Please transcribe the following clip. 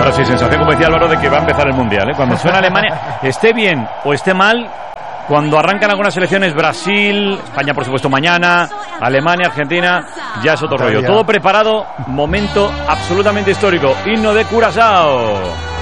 Bueno, sí, sensación, como decía Álvaro, de que va a empezar el Mundial, ¿eh? Cuando suena Alemania, esté bien o esté mal, cuando arrancan algunas selecciones, Brasil, España por supuesto mañana, Alemania, Argentina, ya es otro rollo. Todo preparado, momento absolutamente histórico. Himno de Curazao.